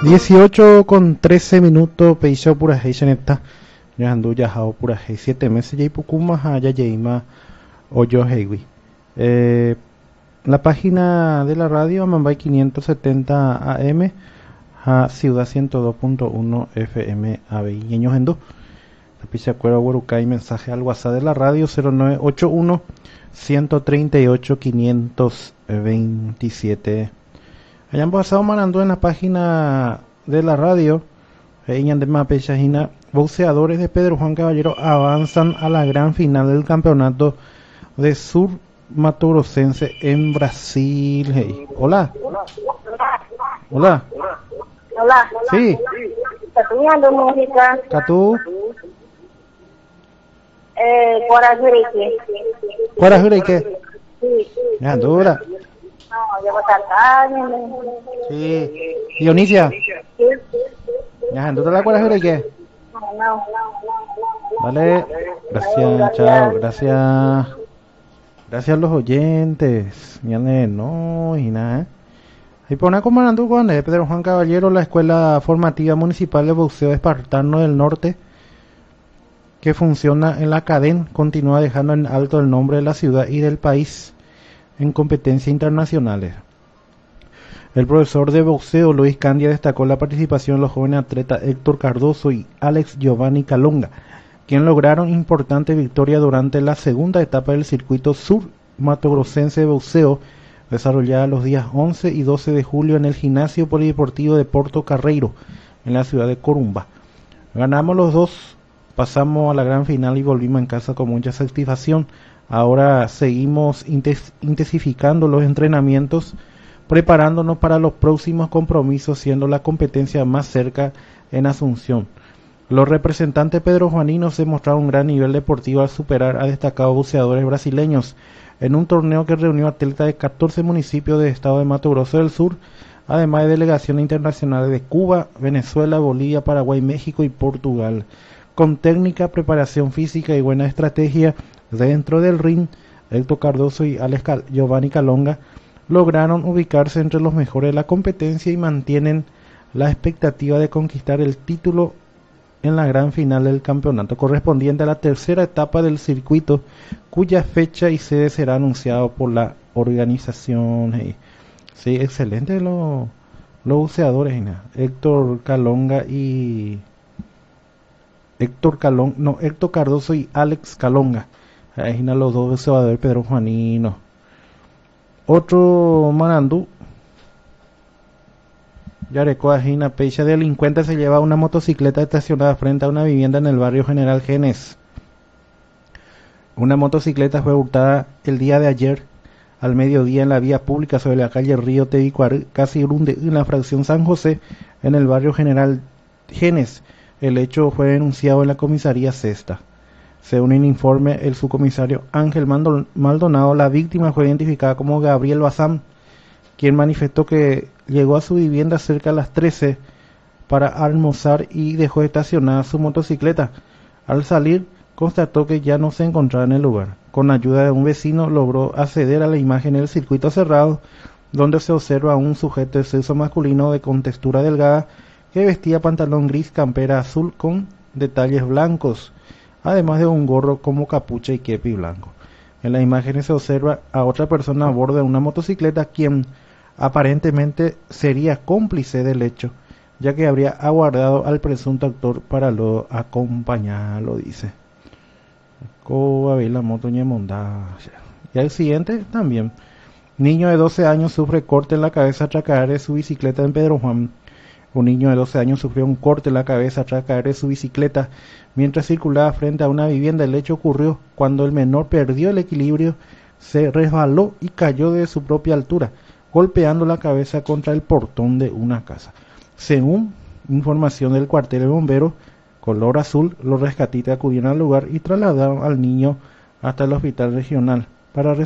18 con 13 minutos, Peixa pura Heishaneta, ya ando ya jao pura Heis 7 meses, ya Pukuma, ya Yaima, Oyo Heiwi. La página de la radio, Amambay 570 AM, a Ciudad 102.1 FM, ABI, Ñeños Endo. La Peixa Cuero Huarucay, mensaje al WhatsApp de la radio 0981 138 527. Hayan pasado manando en la página de la radio, boxeadores de Pedro Juan Caballero avanzan a la gran final del campeonato de Sur Matogrossense en Brasil. Hey. Hola. Hola. Hola. Sí. ¿Estás escuchando música? ¿Catú? ¿Cuarajureque? Sí. Ya, dura. No, llevo tarde. Sí. Dionisia. Sí. Ya, ¿dónde la Cuarajureque? No. Vale. Gracias, chao. Gracias. Gracias a los oyentes. No, y nada. Y por una comandante con Pedro Juan Caballero, la Escuela Formativa Municipal de Boxeo Espartano del Norte, que funciona en la cadena, continúa dejando en alto el nombre de la ciudad y del país en competencias internacionales. El profesor de boxeo Luis Candia destacó la participación de los jóvenes atletas Héctor Cardoso y Alex Giovanni Calonga, quien lograron importante victoria durante la segunda etapa del circuito Sur Matogrossense de boxeo, desarrollada los días 11 y 12 de julio en el gimnasio polideportivo de Porto Carreiro, en la ciudad de Corumba. Ganamos los dos, pasamos a la gran final y volvimos en casa con mucha satisfacción. Ahora seguimos intensificando los entrenamientos, preparándonos para los próximos compromisos, siendo la competencia más cerca en Asunción. Los representantes pedrojuaninos se mostraron un gran nivel deportivo al superar a destacados boxeadores brasileños en un torneo que reunió atletas de 14 municipios del estado de Mato Grosso del Sur, además de delegaciones internacionales de Cuba, Venezuela, Bolivia, Paraguay, México y Portugal. Con técnica, preparación física y buena estrategia dentro del ring, Héctor Cardoso y Alex Giovanni Calonga lograron ubicarse entre los mejores de la competencia y mantienen la expectativa de conquistar el título en la gran final del campeonato correspondiente a la tercera etapa del circuito, cuya fecha y sede será anunciado por la organización. Sí, excelente los boxeadores, Héctor Cardoso y Alex Calonga, los dos boxeadores pedrojuaninos. Otro manandú, Yarecoa Peixa, delincuente se lleva una motocicleta estacionada frente a una vivienda en el barrio General Genes. Una motocicleta fue hurtada el día de ayer al mediodía en la vía pública sobre la calle Río Tebicuarú, casi Urunde, en la fracción San José, en el barrio General Genes. El hecho fue denunciado en la comisaría Cesta. Según el informe, el subcomisario Ángel Maldonado, la víctima fue identificada como Gabriel Bazán, quien manifestó que llegó a su vivienda cerca de las 13 para almorzar y dejó estacionada su motocicleta. Al salir, constató que ya no se encontraba en el lugar. Con ayuda de un vecino, logró acceder a la imagen del circuito cerrado, donde se observa a un sujeto de sexo masculino de contextura delgada que vestía pantalón gris, campera azul con detalles blancos, además de un gorro como capucha y kepi blanco. En las imágenes se observa a otra persona a bordo de una motocicleta, quien aparentemente sería cómplice del hecho, ya que habría aguardado al presunto actor para lo acompañarlo, dice. La moto y al siguiente también. Niño de 12 años sufre corte en la cabeza tras caer de su bicicleta en Pedro Juan. Un niño de 12 años sufrió un corte en la cabeza tras caer de su bicicleta mientras circulaba frente a una vivienda. El hecho ocurrió cuando el menor perdió el equilibrio, se resbaló y cayó de su propia altura, golpeando la cabeza contra el portón de una casa. Según información del cuartel de bomberos color azul, los rescatistas acudieron al lugar y trasladaron al niño hasta el hospital regional para